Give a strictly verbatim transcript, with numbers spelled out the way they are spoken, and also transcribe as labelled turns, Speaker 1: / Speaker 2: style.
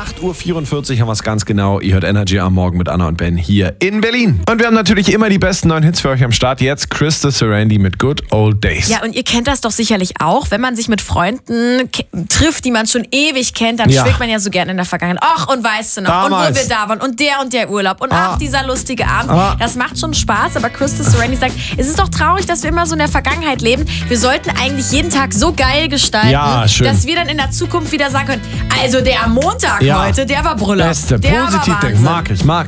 Speaker 1: acht Uhr vierundvierzig haben wir es ganz genau. Ihr hört Energy am Morgen mit Anna und Ben hier in Berlin. Und wir haben natürlich immer die besten neuen Hits für euch am Start. Jetzt Krista Serendy mit Good Old Days.
Speaker 2: Ja, und ihr kennt das doch sicherlich auch. Wenn man sich mit Freunden k- trifft, die man schon ewig kennt, dann
Speaker 1: Ja.
Speaker 2: schwelgt man ja so gerne in der Vergangenheit. Ach, und weißt du noch,
Speaker 1: Damals.
Speaker 2: und wo wir da waren, und der und der Urlaub, und
Speaker 1: Ah.
Speaker 2: ach, dieser lustige Abend.
Speaker 1: Ah.
Speaker 2: Das macht schon Spaß, aber Krista Serendy sagt, es ist doch traurig, dass wir immer so in der Vergangenheit leben. Wir sollten eigentlich jeden Tag so geil gestalten,
Speaker 1: Ja, schön.
Speaker 2: dass wir dann in der Zukunft wieder sagen können, also der Montag
Speaker 1: Ja.
Speaker 2: heute, der war Brüller.
Speaker 1: Beste,
Speaker 2: der
Speaker 1: positiv
Speaker 2: war
Speaker 1: denken.
Speaker 2: Wahnsinn.
Speaker 1: Mag ich, mag